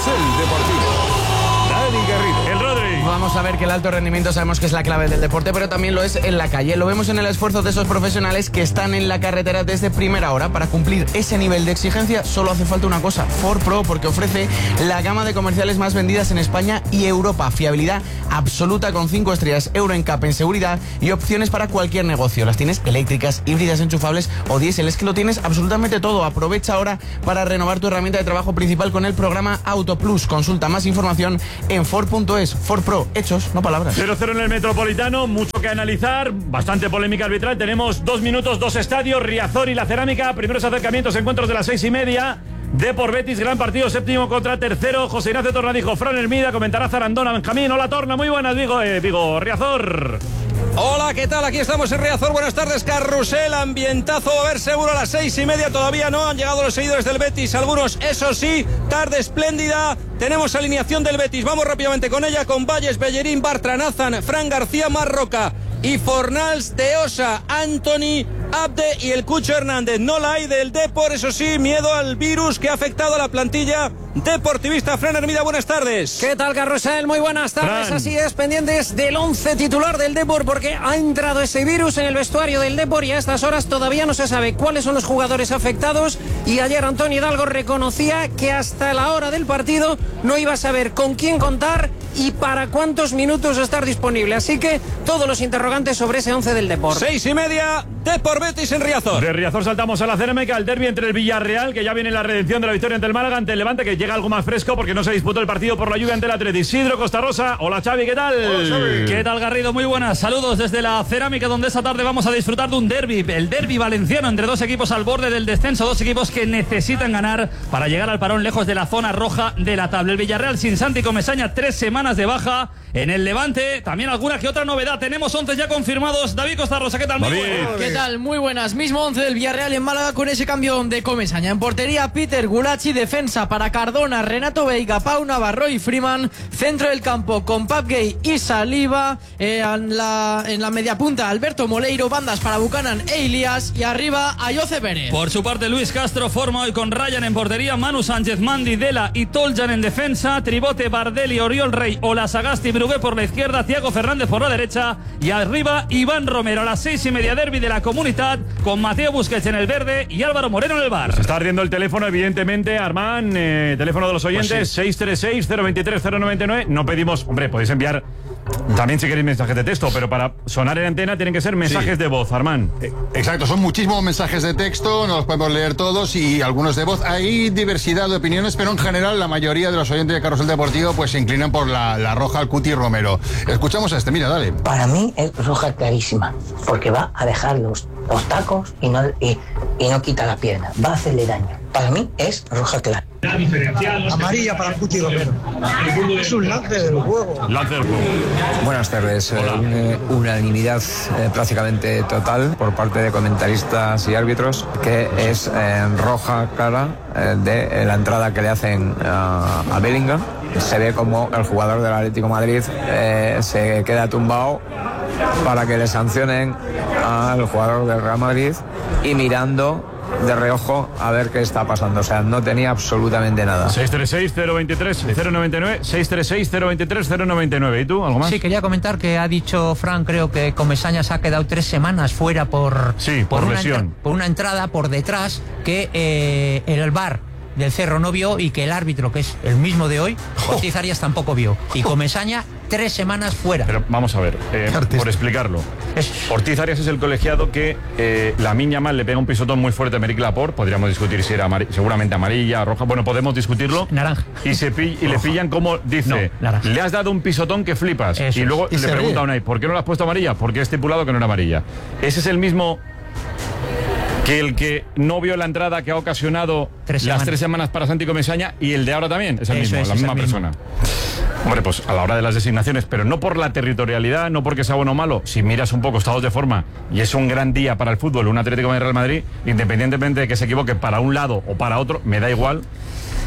Carrusel Deportivo. Dani Garrido. El Rodri. Vamos a ver que el alto rendimiento sabemos que es la clave del deporte, pero también lo es en la calle. Lo vemos en el esfuerzo de esos profesionales que están en la carretera desde primera hora. Para cumplir ese nivel de exigencia solo hace falta una cosa: Ford Pro, porque ofrece la gama de comerciales más vendidas en España y Europa. Fiabilidad absoluta con 5 estrellas Euro NCAP en seguridad y opciones para cualquier negocio. Las tienes eléctricas, híbridas, enchufables o diésel. Es que lo tienes absolutamente todo. Aprovecha ahora para renovar tu herramienta de trabajo principal con el programa Auto Plus. Consulta más información en Ford.es. Ford Pro, hechos, no palabras. 0-0 en el Metropolitano, mucho que analizar, bastante polémica arbitral. Tenemos 2 minutos, 2 estadios, Riazor y la Cerámica. Primeros acercamientos, encuentros de las 6:30. Depor Betis, gran partido, 7º contra 3º. José Ignacio Tornadijo, Fran Hermida, comentará Zarandona, Benjamín. Hola Torna, muy buenas, Vigo, Riazor. Hola, ¿qué tal? Aquí estamos en Riazor. Buenas tardes, Carrusel. Ambientazo, va a haber seguro a las 6:30. Todavía no han llegado los seguidores del Betis. Algunos, eso sí, tarde espléndida. Tenemos alineación del Betis. Vamos rápidamente con ella, con Valles, Bellerín, Bartra, Nazan, Fran García, Marroca y Fornals, Teosa, Anthony, Abde y el Cucho Hernández. No la hay del Depor, eso sí, miedo al virus que ha afectado a la plantilla deportivista. Fran Hermida, buenas tardes. ¿Qué tal, Carrusel? Muy buenas tardes. Fran. Así es, pendientes del 11 titular del Depor, porque ha entrado ese virus en el vestuario del Depor y a estas horas todavía no se sabe cuáles son los jugadores afectados. Y ayer Antonio Hidalgo reconocía que hasta la hora del partido no iba a saber con quién contar y para cuántos minutos estar disponible. Así que todos los interrogantes sobre ese 11 del Depor. 6:30, Depor Betis en Riazor. De Riazor saltamos a la Cerámica, el derbi entre el Villarreal, que ya viene la redención de la victoria ante el Málaga, ante el Levante, que llega algo más fresco porque no se disputó el partido por la lluvia ante el Atleti. Isidro Costa Rosa. Hola Xavi, ¿qué tal? Hola, Xavi. ¿Qué tal, Garrido? Muy buenas. Saludos desde la Cerámica, donde esta tarde vamos a disfrutar de un derbi, el derbi valenciano, entre dos equipos al borde del descenso, dos equipos que necesitan ganar para llegar al parón lejos de la zona roja de la tabla. El Villarreal sin Santi Comesaña, 3 semanas de baja. En el Levante, también alguna que otra novedad. Tenemos 11 ya confirmados. David Costa Rosa, ¿qué tal? Muy buenas. ¿Qué tal? Muy buenas. Mismo 11 del Villarreal en Málaga con ese cambio de Comesaña. En portería, Peter Gulacsi. Defensa para Cardona, Renato Veiga, Pau Navarro y Freeman. Centro del campo con Pap Gay y Saliba. En la media punta, Alberto Moleiro. Bandas para Buchanan e Ilias. Y arriba, Ayoce Pérez. Por su parte, Luis Castro forma hoy con Ryan en portería, Manu Sánchez, Mandi, Dela y Toljan en defensa, Tribote, Bardelli, Oriol Rey, Olasagasti, Brugué por la izquierda, Thiago Fernández por la derecha y arriba Iván Romero. A las 6:30, derbi de la Comunitat con Mateo Busquets en el verde y Álvaro Moreno en el bar. Se está ardiendo el teléfono, evidentemente, Armán, teléfono de los oyentes, Pues sí. 636-023-099. No pedimos, hombre, podéis enviar también si queréis mensajes de texto, pero para sonar en antena tienen que ser mensajes de voz, Armán. Exacto, son muchísimos mensajes de texto, no los podemos leer todos y algunos de voz. Hay diversidad de opiniones, pero en general la mayoría de los oyentes de Carrusel Deportivo pues se inclinan por la roja al Cuti Romero. Escuchamos a este, mira, dale. Para mí es roja clarísima, porque va a dejar los tacos y no quita la pierna, va a hacerle daño. Para mí es roja clara. Amarilla para Cuti Romero. Es un lance del juego. Lance del juego. Buenas tardes. Unanimidad prácticamente total por parte de comentaristas y árbitros que es roja clara de la entrada que le hacen a Bellingham. Se ve como el jugador del Atlético de Madrid se queda tumbado para que le sancionen al jugador del Real Madrid y mirando de reojo a ver qué está pasando. O sea, no tenía absolutamente nada. 636-023-099, 636-023-099. ¿Y tú, algo más? Sí, quería comentar que ha dicho Fran, creo que Comesaña se ha quedado 3 semanas fuera por lesión. Por una entrada por detrás que el VAR del Cerro no vio y que el árbitro, que es el mismo de hoy, Ortiz Arias, tampoco vio. Y Comesaña 3 semanas fuera. Pero vamos a ver, por explicarlo. Ortiz Arias es el colegiado que Lamine Yamal le pega un pisotón muy fuerte a Aymeric Laporte. Podríamos discutir si era seguramente amarilla, roja. Bueno, podemos discutirlo. Naranja. Y le pillan como dice, le has dado un pisotón que flipas. Eso y luego es. le pregunta a Unai, ¿por qué no le has puesto amarilla? Porque he estipulado que no era amarilla. Ese es el mismo que el que no vio la entrada que ha ocasionado las 3 semanas para Santi Comesaña, y el de ahora también es el mismo, la misma persona. Hombre, pues a la hora de las designaciones, pero no por la territorialidad, no porque sea bueno o malo. Si miras un poco estados de forma y es un gran día para el fútbol, un Atlético de Real Madrid, independientemente de que se equivoque para un lado o para otro, me da igual.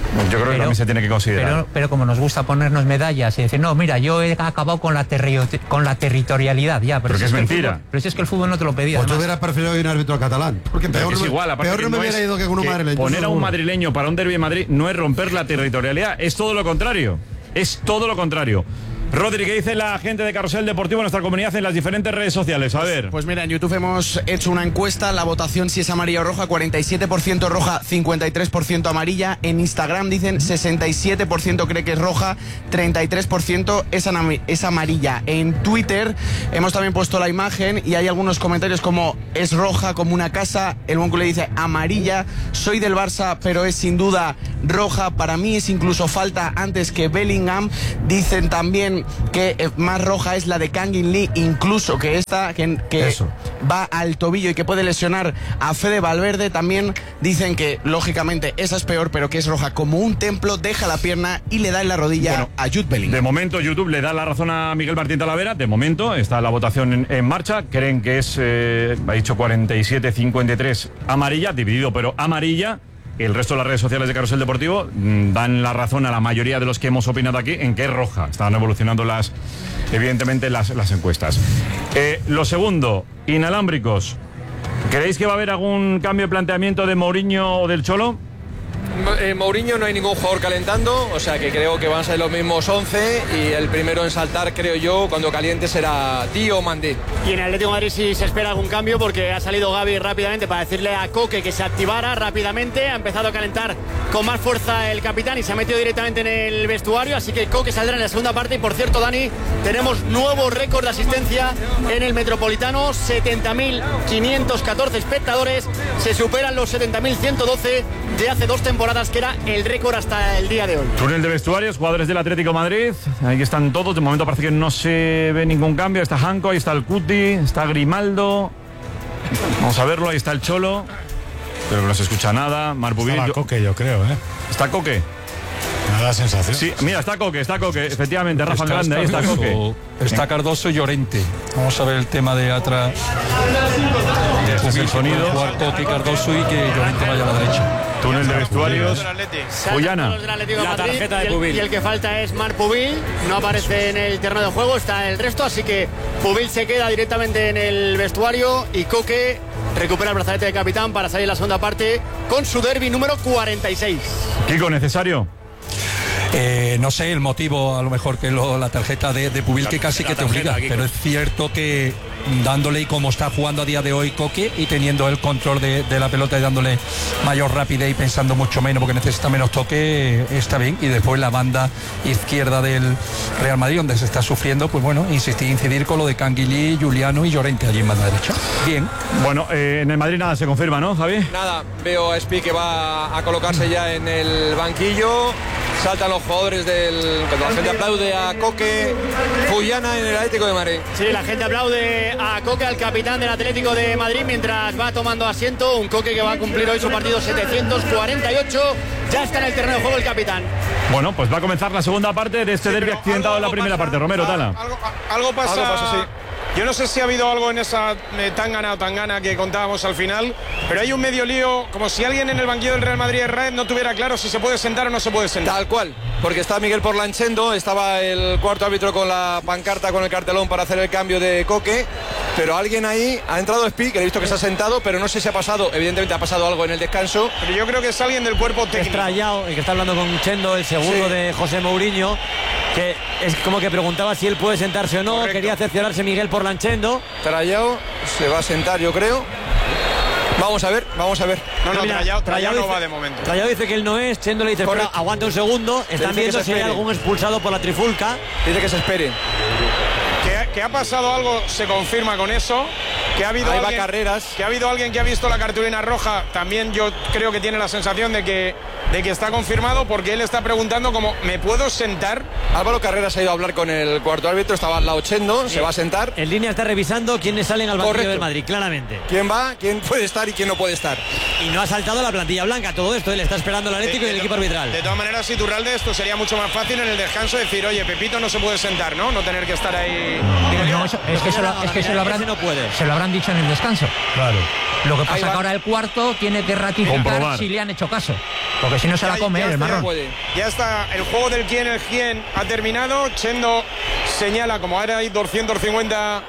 Yo creo que también se tiene que considerar. Pero como nos gusta ponernos medallas y decir, no, mira, yo he acabado con la territorialidad, ya. Pero que es mentira. Pero si es que el fútbol no te lo pedía. Pues tú hubieras preferido un árbitro catalán. Porque peor, es igual, peor no me hubiera ido que con un madrileño. Poner a un madrileño para un derbi en Madrid no es romper la territorialidad, es todo lo contrario. Es todo lo contrario. Rodri, ¿qué dice la gente de Carrusel Deportivo en nuestra comunidad en las diferentes redes sociales? A ver. Pues mira, en YouTube hemos hecho una encuesta, la votación si es amarilla o roja, 47% roja, 53% amarilla. En Instagram dicen 67% cree que es roja, 33% es amarilla. En Twitter hemos también puesto la imagen y hay algunos comentarios como es roja como una casa, el Moncu le dice amarilla, soy del Barça pero es sin duda roja, para mí es incluso falta antes que Bellingham. Dicen también que más roja es la de Kangin Lee, incluso que esta que va al tobillo y que puede lesionar a Fede Valverde. También dicen que lógicamente esa es peor, pero que es roja como un templo, deja la pierna y le da en la rodilla a Jude Bellingham. De momento YouTube le da la razón a Miguel Martín Talavera, de momento está la votación en marcha, creen que es, ha dicho 47-53 amarilla, dividido pero amarilla. El resto de las redes sociales de Carrusel Deportivo dan la razón a la mayoría de los que hemos opinado aquí en que es roja. Están evolucionando evidentemente las encuestas. Lo segundo, inalámbricos. ¿Creéis que va a haber algún cambio de planteamiento de Mourinho o del Cholo? Mourinho no hay ningún jugador calentando, o sea que creo que van a ser los mismos 11 y el primero en saltar, creo yo, cuando caliente será Di o Mandé. Y en el Atlético de Madrid sí se espera algún cambio porque ha salido Gavi rápidamente para decirle a Koke que se activara rápidamente, ha empezado a calentar con más fuerza el capitán y se ha metido directamente en el vestuario, así que Koke saldrá en la segunda parte. Y por cierto, Dani, tenemos nuevo récord de asistencia en el Metropolitano, 70.514 espectadores, se superan los 70.112 de hace 2 temporadas, que era el récord hasta el día de hoy. Túnel de vestuarios, jugadores del Atlético de Madrid, ahí están todos, de momento parece que no se ve ningún cambio. Está Janko, ahí está el Cuti, está Grimaldo, vamos a verlo, ahí está el Cholo, pero no se escucha nada. Marpubil, está Coque, yo creo, ¿Está Coque? Me da la sensación. Sí, mira, está Coque, efectivamente, Rafa Grande, ahí está Coque. Está Cardoso y Llorente. Vamos a ver el tema de atrás. Este es el sonido. Jugar Coque y Cardoso y que Llorente vaya a la derecha. Túnel de vestuarios. Guyana. La tarjeta de Pubil. Y el que falta es Marc Pubil. No aparece en el terreno de juego, está el resto. Así que Pubil se queda directamente en el vestuario y Coque recupera el brazalete de capitán para salir en la segunda parte con su derbi número 46. Kiko, ¿necesario? No sé el motivo, a lo mejor que la tarjeta de Pubil, que casi que te obliga, pero es cierto que dándole, y como está jugando a día de hoy Coque y teniendo el control de la pelota y dándole mayor rapidez y pensando mucho menos porque necesita menos toque, está bien. Y después la banda izquierda del Real Madrid, donde se está sufriendo, pues bueno, incidir con lo de Canguilí, Juliano y Llorente allí en banda derecha. Bien. Bueno, en el Madrid nada se confirma, ¿no, Javi? Nada, veo a Espi que va a colocarse ya en el banquillo. Saltan los jugadores cuando la gente aplaude a Coque, Guyana en el Atlético de Madrid. Sí, la gente aplaude a Coque, al capitán del Atlético de Madrid, mientras va tomando asiento. Un Coque que va a cumplir hoy su partido 748. Ya está en el terreno de juego el capitán. Bueno, pues va a comenzar la segunda parte de este derbi accidentado en la primera parte. Romero, Tala. Algo pasa, sí. Yo no sé si ha habido algo en esa tangana que contábamos al final, pero hay un medio lío, como si alguien en el banquillo del Real Madrid no tuviera claro si se puede sentar o no se puede sentar. Tal cual, porque está Miguel Porlanchendo, estaba el cuarto árbitro con la pancarta, con el cartelón para hacer el cambio de Coque, pero alguien ahí, ha entrado Espi, que he visto que se ha sentado, pero no sé si ha pasado, evidentemente ha pasado algo en el descanso. Pero yo creo que es alguien del cuerpo técnico. Es Trayao, el que está hablando con Chendo, el segundo de José Mourinho, que es como que preguntaba si él puede sentarse o no. Correcto. Quería cerciorarse Miguel Porlanchendo. Trayao se va a sentar, yo creo. Vamos a ver. No, Trayao no va de momento. Trayao dice que él no es, Chendo le dice, espera, aguanta un segundo. Están viendo si hay algún expulsado por la trifulca. Dice que se espere. Que ha pasado algo, se confirma con eso. Que ha habido alguien que ha visto la cartulina roja. También yo creo que tiene la sensación de que está confirmado, porque él está preguntando como, ¿me puedo sentar? Álvaro Carreras ha ido a hablar con el cuarto árbitro, estaba al lado Chendo, se va a sentar. En línea está revisando quiénes salen al banquillo del Madrid, claramente. ¿Quién va? ¿Quién puede estar y quién no puede estar? Y no ha saltado la plantilla blanca, todo esto él está esperando el Atlético y el equipo arbitral. De todas maneras, Iturralde, esto sería mucho más fácil en el descanso decir, oye, Pepito no se puede sentar, ¿no? No tener que estar ahí. No, es que se lo habrán dicho en el descanso. Claro. Lo que pasa es que ahora el cuarto tiene que ratificar si le han hecho caso. Porque si no se la come el marrón. Ya está, el juego del quién el quién ha terminado. Chendo señala, como ahora hay 250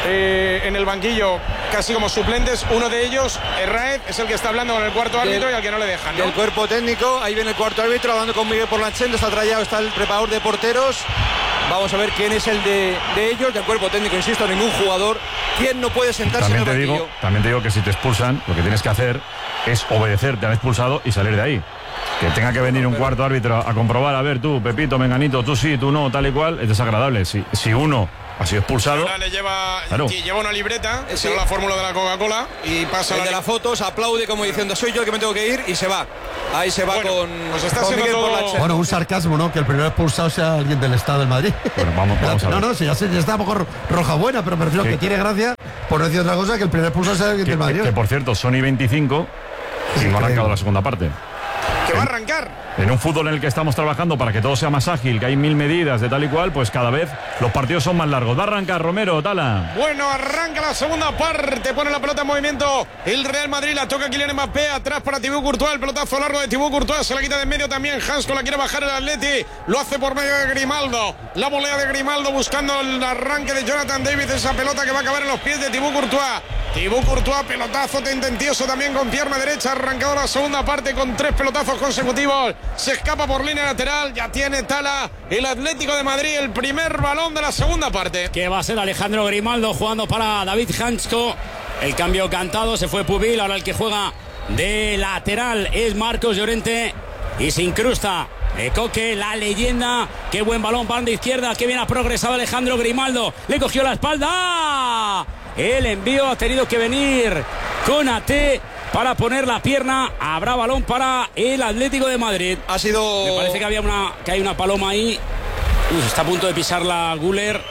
en el banquillo, casi como suplentes. Uno de ellos, Herráez, es el que está hablando con el cuarto árbitro y al que no le dejan, ¿no? El cuerpo técnico, ahí viene el cuarto árbitro hablando con Miguel Porlanchendo, está trayado, está el preparador de porteros. Vamos a ver quién es el de ellos, del cuerpo técnico, insisto, ningún jugador. ¿Quién no puede sentarse en el banquillo? También te digo que si te expulsan, lo que tienes que hacer es obedecer, te han expulsado y salir de ahí. Que tenga que venir un cuarto árbitro a comprobar, a ver, tú, Pepito, Menganito, tú sí, tú no, tal y cual, es desagradable. Si uno ha sido expulsado. Ahora le lleva una libreta, sí, la fórmula de la Coca-Cola y pasa el de las fotos, aplaude como diciendo soy yo el que me tengo que ir y se va. Ahí se va pues está con Miguel Porlanchendo. Bueno, un sarcasmo, ¿no? Que el primer expulsado sea alguien del Estado del Madrid. Bueno, vamos a ver. No, si ya está a lo mejor roja buena, pero me refiero que tiene gracia, por no decir otra cosa, que el primer expulsado sea alguien del Madrid. Que por cierto, Sony 25 y no ha arrancado la segunda parte. Que va a arrancar. En un fútbol en el que estamos trabajando para que todo sea más ágil, que hay 1000 medidas de tal y cual, pues cada vez los partidos son más largos. Va a arrancar Romero, Tala. Bueno, arranca la segunda parte, pone la pelota en movimiento el Real Madrid, la toca Kylian Mbappé, atrás para Thibaut Courtois, el pelotazo largo de Thibaut Courtois, se la quita de en medio también Hansko, la quiere bajar el Atleti, lo hace por medio de Grimaldo, la volea de Grimaldo buscando el arranque de Jonathan David, esa pelota que va a acabar en los pies de Thibaut Courtois. Thibaut Courtois, pelotazo tendencioso también con pierna derecha, arrancado la segunda parte con 3 pelotazos consecutivos, se escapa por línea lateral, ya tiene Tala el Atlético de Madrid, el primer balón de la segunda parte. Que va a ser Alejandro Grimaldo jugando para David Hansko, el cambio cantado, se fue Pubil, ahora el que juega de lateral es Marcos Llorente y se incrusta Coque, la leyenda. Qué buen balón, banda izquierda, qué bien ha progresado Alejandro Grimaldo, le cogió la espalda. El envío ha tenido que venir con AT para poner la pierna. Habrá balón para el Atlético de Madrid. Ha sido... Me parece que hay una paloma ahí. Está a punto de pisarla Güler.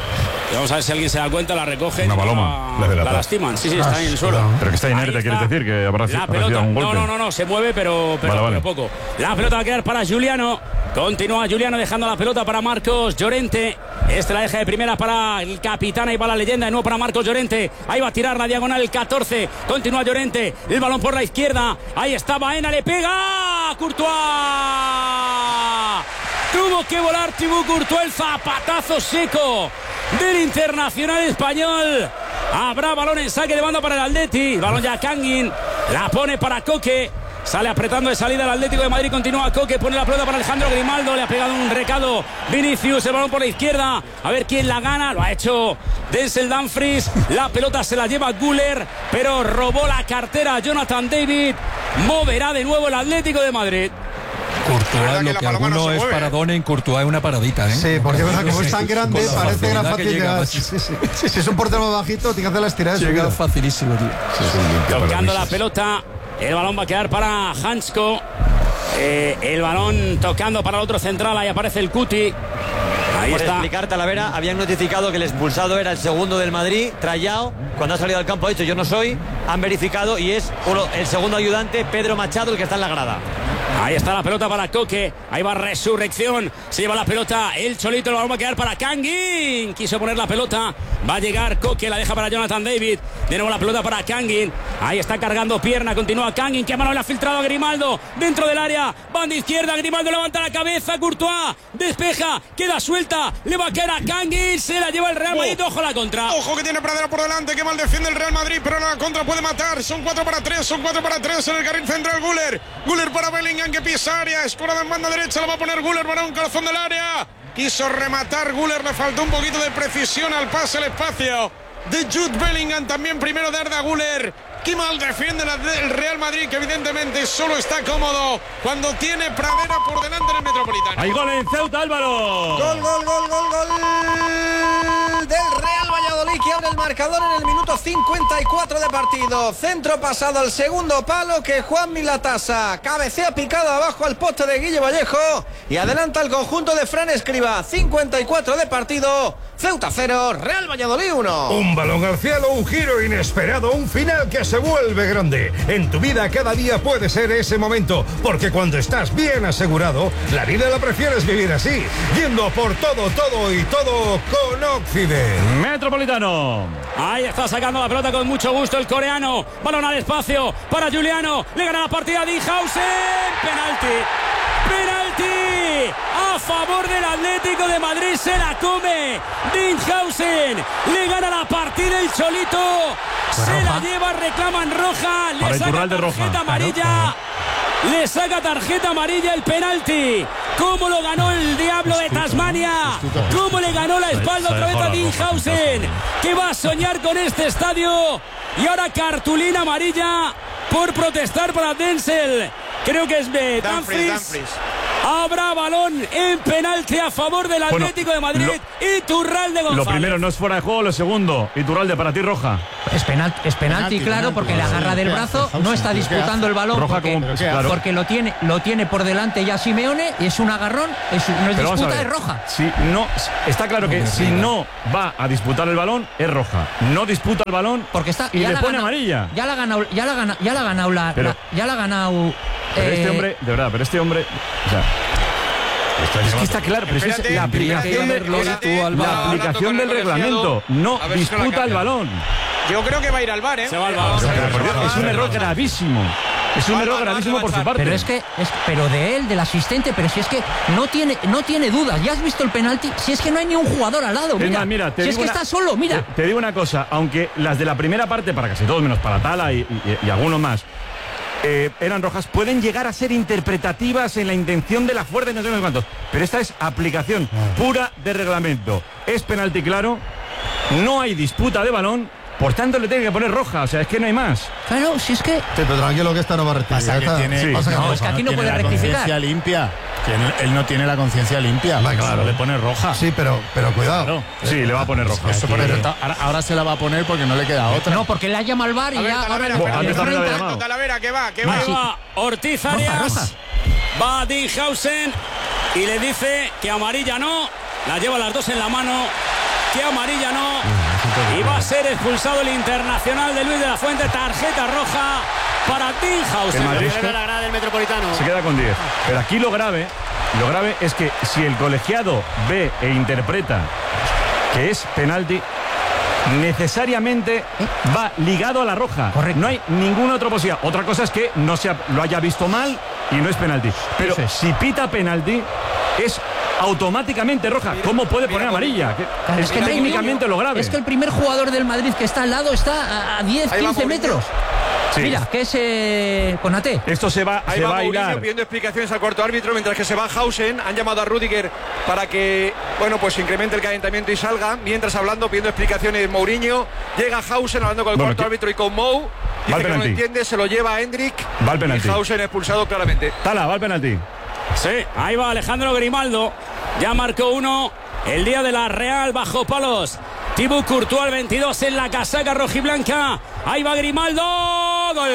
Y vamos a ver si alguien se da cuenta, la recoge. Una paloma. La lastiman. Sí, está ahí en el suelo. Pero que está inerte, ¿quieres decir? Que habrá recibido un golpe. No, se mueve, pero poco. La pelota va a quedar para Juliano. Continúa Juliano dejando la pelota para Marcos Llorente. La deja de primera para el capitán y para la leyenda. De nuevo para Marcos Llorente. Ahí va a tirar la diagonal el 14. Continúa Llorente. El balón por la izquierda. Ahí está Baena, le pega. Courtois. Tuvo que volar Thibaut Courtois, el zapatazo seco del internacional español. Habrá balón en saque de banda para el Atleti. El balón ya Kangin. La pone para Coque. Sale apretando de salida el Atlético de Madrid. Continúa Coque. Pone la pelota para Alejandro Grimaldo. Le ha pegado un recado Vinicius. El balón por la izquierda. A ver quién la gana. Lo ha hecho Denzel Dumfries. La pelota se la lleva Güler. Pero robó la cartera Jonathan David. Moverá de nuevo el Atlético de Madrid. Courtois, lo que alguno es paradón, en Courtois es una paradita, ¿eh? Sí, porque como es tan grande, parece gran facilidad. Si es un portero más bajito, tiene que hacer las tiradas. Llega facilísimo, tío. Tocando la pelota. El balón va a quedar para Hansko. El balón tocando para el otro central. Ahí aparece el Cuti. Ahí Por está. explicar, Talavera, habían notificado que el expulsado era el segundo del Madrid, Trayao. Cuando ha salido al campo ha dicho yo no soy. Han verificado y es el segundo ayudante, Pedro Machado, el que está en la grada. Ahí está la pelota para Coque. Ahí va Resurrección. Se lleva la pelota el Cholito. El balón va a quedar para Kangin. Quiso poner la pelota. Va a llegar Coque. La deja para Jonathan David. De nuevo la pelota para Kangin. Ahí está cargando pierna. Continúa Kangin. Que mano le ha filtrado a Grimaldo. Dentro del área. Banda izquierda. Grimaldo levanta la cabeza. Courtois. Despeja. Queda suelta. Le va a caer a Kangin. Se la lleva el Real Madrid. Ojo la contra. Ojo que tiene Pradera por delante. Que mal defiende el Real Madrid. Pero la contra puede matar. Son 4 para 3. Son 4 para 3 en el carril central. Güler. Güler para Bellingham que pisa área. Escorada en banda derecha. La va a poner Güler para un corazón del área. Quiso rematar Güler. Le faltó un poquito de precisión al pase. El espacio de Jude Bellingham. También primero de Arda Güler. Qué mal defiende el Real Madrid, que evidentemente solo está cómodo cuando tiene Pradera por delante en el Metropolitano. Hay gol en Ceuta, Álvaro. Gol del Real Valladolid, que abre el marcador en el minuto 54 de partido. Centro pasado al segundo palo, que Juan Milatasa cabecea picado abajo al poste de Guille Vallejo y adelanta el conjunto de Fran Escribá. 54 de partido, Ceuta 0, Real Valladolid 1. Un balón al cielo, un giro inesperado, un final que se vuelve grande. En tu vida cada día puede ser ese momento, porque cuando estás bien asegurado, la vida la prefieres vivir así, yendo por todo y todo con Occident. Metropolitano. Giuliano. Ahí está sacando la pelota con mucho gusto el coreano. Balón al espacio para Giuliano. Le gana la partida a Dinhausen. Penalti a favor del Atlético de Madrid. Se la come Dinhausen. Le gana la partida el Cholito. Se la lleva, reclaman roja. Le saca tarjeta amarilla. Le saca tarjeta amarilla el penalti. ¿Cómo lo ganó el Diablo de Tasmania? ¿Cómo le ganó la espalda otra vez a Dinhausen? Que va a soñar con este estadio. Y ahora cartulina amarilla por protestar para Denzel. Creo que es Dumfries. Habrá balón en penalti a favor del Atlético de Madrid. Iturralde González. Lo primero no es fuera de juego, lo segundo, Iturralde, para ti roja. Es penalti, claro, porque le agarra del brazo, no está disputando el balón roja porque lo tiene por delante ya Simeone, y es un agarrón, no es disputa, es roja. Está claro que si no va a disputar el balón, es roja. No disputa el balón porque está, y le pone amarilla. Ya la ha ganado Pero este hombre, de verdad, o sea, es que está claro, pero es la aplicación del reglamento. No disputa el balón. Yo creo que va a ir al VAR, ¿eh? Se va al VAR. Es un error gravísimo. Es un error gravísimo por su parte. Pero de él, del asistente, pero si es que no tiene dudas. Ya has visto el penalti, si es que no hay ni un jugador al lado. Mira, si es que está solo, mira. Te digo una cosa, aunque las de la primera parte, para casi todos menos para Tala y algunos más, eran rojas, pueden llegar a ser interpretativas en la intención de la fuerza y no sé cuántos, pero esta es aplicación pura de reglamento. Es penalti claro, no hay disputa de balón, por tanto le tienen que poner roja, o sea, es que no hay más. Claro, si es que... Sí, pero tranquilo que esta no va a rectificar. Es que aquí no puede rectificar. Limpia. Que él no tiene la conciencia limpia. Claro, le pone roja. Sí, pero cuidado. Claro. Sí, le va a poner roja. Ahora se la va a poner porque no le queda otra. No, porque la llama al VAR y ya... Talavera, que va. Ortiz Arias. Va Dinhausen y le dice que amarilla no. La lleva las dos en la mano. Que amarilla no. Y va a ser expulsado el internacional de Luis de la Fuente. Tarjeta roja para Dinhausen. El Madrid la grada del Metropolitano. se queda con 10. Pero aquí lo grave es que si el colegiado ve e interpreta que es penalti, necesariamente va ligado a la roja. Correcto. No hay ninguna otra posibilidad. Otra cosa es que no lo haya visto mal y no es penalti. Pero si pita penalti, es automáticamente roja. ¿Cómo puede poner amarilla? Es que técnicamente lo grave. Es que el primer jugador del Madrid que está al lado está a 10, 15 metros. Sí. Mira, que es Konaté. Esto se va a hilar. Pidiendo explicaciones al cuarto árbitro, mientras que se va Hausen. Han llamado a Rüdiger para que, pues incremente el calentamiento y salga. Mientras hablando, pidiendo explicaciones Mourinho. Llega Hausen hablando con el cuarto árbitro y con Mou. Dice que no lo entiende, se lo lleva a Hendrik. Va al penalti. Y Hausen expulsado claramente. Tala, va al penalti. Sí, ahí va Alejandro Grimaldo. Ya marcó uno el día de la Real bajo palos. Thibaut Courtois, el 22 en la casaca rojiblanca. Ahí va Grimaldo. ¡Gol!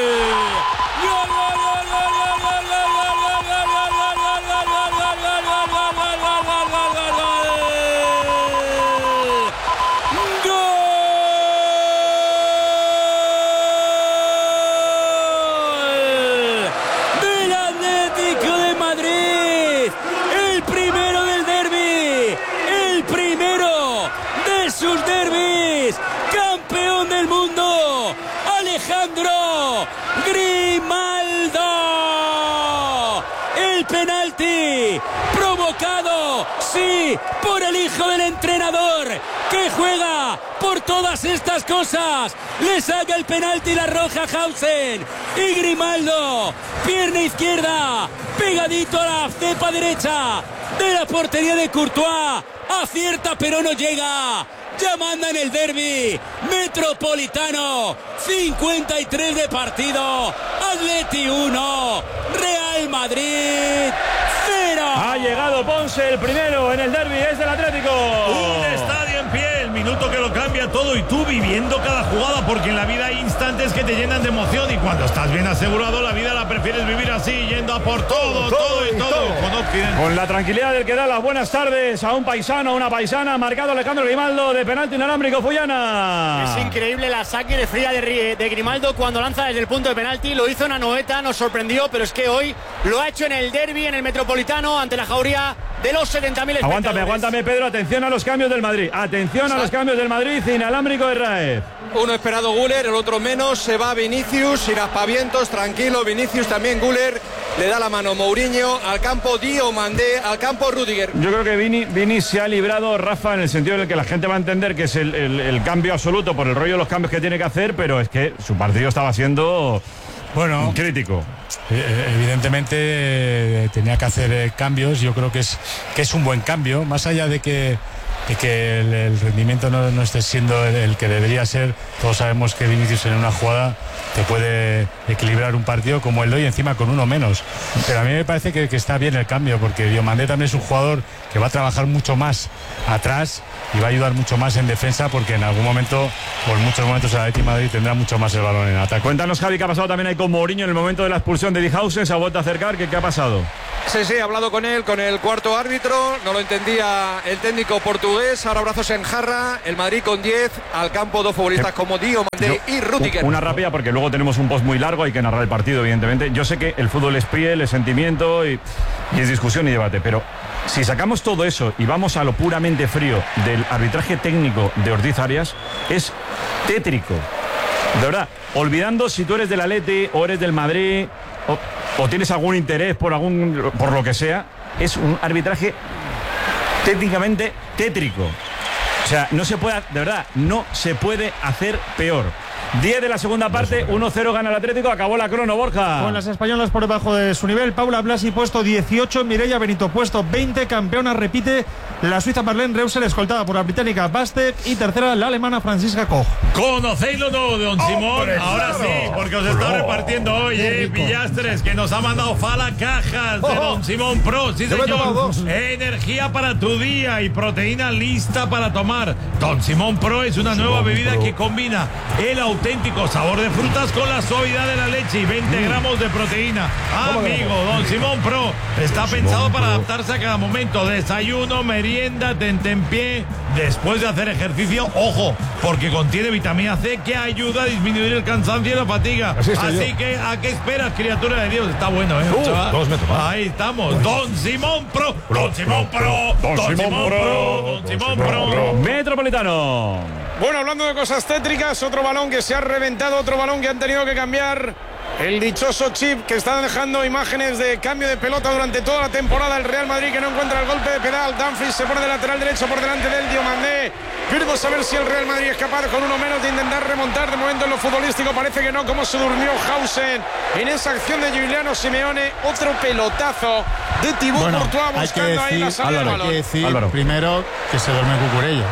Alejandro Grimaldo. El penalti provocado, sí, por el hijo del entrenador que juega por todas estas cosas. Le saca el penalti la roja Hausen. Y Grimaldo, pierna izquierda, pegadito a la cepa derecha de la portería de Courtois. Acierta pero no llega. Ya manda en el derbi Metropolitano. 53 de partido. Atleti 1, Real Madrid 0. Ha llegado Ponce, el primero en el derbi, es del Atlético. Un estadio en pie, el minuto que lo cambia todo, y tú viviendo cada jugada, porque en la vida hay instantes que te llenan de emoción, y cuando estás bien asegurado, la vida la prefieres vivir así, yendo a por todo. Con la tranquilidad del que da las buenas tardes a un paisano, a una paisana, marcado Alejandro Grimaldo de penalti inalámbrico Fuyana. Es increíble la saque fría de Grimaldo cuando lanza desde el punto de penalti. Lo hizo en Anoeta, nos sorprendió, pero es que hoy lo ha hecho en el derbi, en el Metropolitano, ante la jauría de los 70.000 espectadores. Aguántame, Pedro. Atención a los cambios del Madrid. Atención a los cambios del Madrid. Inalámbrico de Raez. Uno esperado Güler, el otro menos. Se va Vinicius, sin aspavientos, tranquilo. Vinicius también Güler. Le da la mano Mourinho. Al campo Diomandé. Al campo Rüdiger. Yo creo que Vini se ha librado, Rafa, en el sentido en el que la gente va a entender que es el cambio absoluto por el rollo de los cambios que tiene que hacer, pero es que su partido estaba siendo crítico. Evidentemente tenía que hacer cambios. Yo creo que es un buen cambio, más allá de que el rendimiento no esté siendo el que debería ser. Todos sabemos que Vinicius en una jugada te puede equilibrar un partido como el de hoy, encima con uno menos. Pero a mí me parece que está bien el cambio, porque Diomandé también es un jugador que va a trabajar mucho más atrás y va a ayudar mucho más en defensa, porque en algún momento, o en muchos momentos, el Atlético de Madrid tendrá mucho más el balón en ataque. Cuéntanos, Javi, qué ha pasado también ahí con Mourinho en el momento de la expulsión de Dijhausen. Se ha vuelto a acercar. ¿Qué ha pasado? Sí, he hablado con él, con el cuarto árbitro. No lo entendía el técnico portugués. Ahora brazos en jarra. El Madrid con 10. Al campo dos futbolistas como Diomandé y Rüdiger. Una rápida, porque luego tenemos un post muy largo. Hay que narrar el partido, evidentemente. Yo sé que el fútbol es piel, es sentimiento y es discusión y debate, pero si sacamos todo eso y vamos a lo puramente frío del arbitraje técnico de Ortiz Arias, es tétrico. De verdad, olvidando si tú eres del Atleti o eres del Madrid o tienes algún interés por lo que sea, es un arbitraje técnicamente tétrico. O sea, no se puede, de verdad, no se puede hacer peor. 10 de la segunda parte, 1-0 gana el Atlético, acabó la crono, Borja. Con las españolas por debajo de su nivel. Paula Blasi puesto 18, Mireia Benito puesto 20, campeona repite la suiza Marlene Reusel, escoltada por la británica Bastek, y tercera la alemana Franziska Koch. ¿Conocéislo no, don Simón? Ahora sí, porque os está repartiendo hoy, Pillastres, que nos ha mandado Fala cajas de don Simón Pro. Sí, señor. Energía para tu día y proteína lista para tomar. Don Simón Pro es una nueva bebida que combina el auténtico sabor de frutas con la suavidad de la leche y 20 gramos de proteína. Amigo, don Simón Pro está pensado para adaptarse a cada momento. Desayuno, merienda, tentempié, después de hacer ejercicio. Ojo, porque contiene vitamina C que ayuda a disminuir el cansancio y la fatiga. Así que, ¿a qué esperas, criatura de Dios? Está bueno, chaval. 2 metros más. Ahí estamos. Don Simón Pro. Don Simón Pro. Don Simón Pro. Don Simón Pro. Metropolitano. Bueno, hablando de cosas tétricas, otro balón que se ha reventado, otro balón que han tenido que cambiar. El dichoso chip que está dejando imágenes de cambio de pelota durante toda la temporada. El Real Madrid que no encuentra el golpe de pedal. Dumfries se pone de lateral derecho por delante del Diomandé. Pierdo saber si el Real Madrid es capaz con uno menos de intentar remontar. De momento en lo futbolístico parece que no. Como se durmió Hausen en esa acción de Giuliano Simeone. Otro pelotazo de Thibaut Courtois buscando ahí la salida del balón. Hay que decir primero que se duerme Cucurella.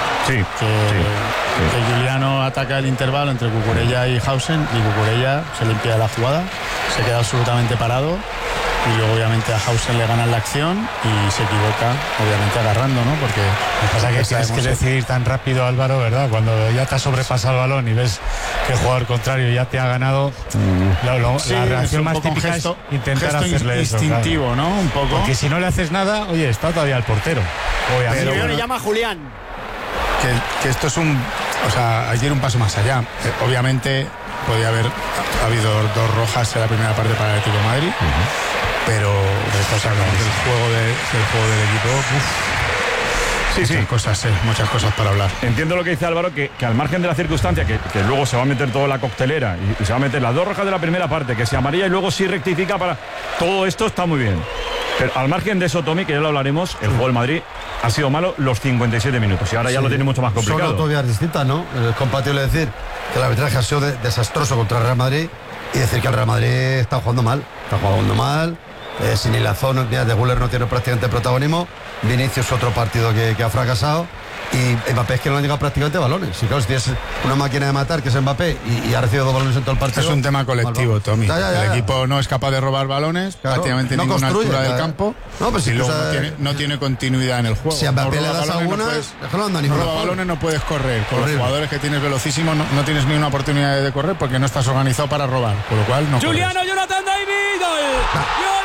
Que Giuliano ataca el intervalo entre Cucurella y Hausen, y Cucurella se limpia la jugada, se queda absolutamente parado, y luego obviamente a Hausen le ganan la acción y se equivoca, obviamente agarrando, ¿no? Porque pasa que tienes que decidir tan rápido, Álvaro, ¿verdad? Cuando ya te has sobrepasado el balón y ves que el jugador contrario ya te ha ganado, la reacción más típica es intentar hacerle eso. Instintivo, claro, ¿no? Un poco. Porque si no le haces nada, oye, está todavía el portero. Pero le llama a Julián. Que esto es hay que ir un paso más allá. Obviamente podía haber habido 2 rojas en la primera parte para el Atlético de Madrid, pero después del juego del equipo, muchas cosas para hablar. Entiendo lo que dice Álvaro, que al margen de la circunstancia, que luego se va a meter toda la coctelera y se va a meter las 2 rojas de la primera parte, que se amarilla y luego sí rectifica para... Todo esto está muy bien. Pero al margen de eso, Tommy, que ya lo hablaremos, el juego del Madrid ha sido malo los 57 minutos y ahora ya lo tiene mucho más complicado. Son autovías distintas, ¿no? Es compatible decir que el arbitraje ha sido desastroso contra el Real Madrid y decir que el Real Madrid está jugando mal. Sin Ilazón, de Güler no tiene prácticamente protagonismo. Vinicius, otro partido que ha fracasado. Y Mbappé es que no han llegado prácticamente balones. Si claro, si tienes una máquina de matar que es Mbappé y ha recibido 2 balones en todo el partido. Es un tema colectivo, Tommy. El equipo no es capaz de robar balones, prácticamente no ninguna altura del campo. Y luego no tiene continuidad en el juego. Si a Mbappé le das alguna, no roba balones, no puedes correr. Con los jugadores que tienes velocísimos no tienes ni una oportunidad de correr porque no estás organizado para robar. Por lo cual no. Juliano, Jonathan David.